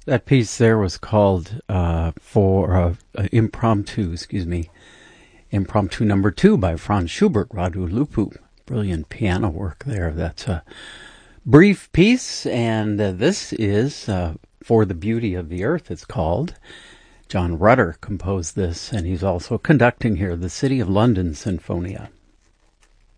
That piece there was called for impromptu, impromptu number 2 by Franz Schubert, Radu Lupu. Brilliant piano work there. That's a brief piece, and this is For the Beauty of the Earth, it's called. John Rutter composed this, and he's also conducting here the City of London Sinfonia.